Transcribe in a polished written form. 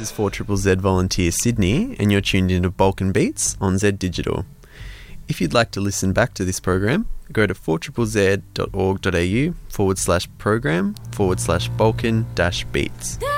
is 4ZZZ Volunteer Sydney, and you're tuned into Balkan Beats on Z Digital. If you'd like to listen back to this program, go to 4ZZZ.org.au/program/Balkan-Beats.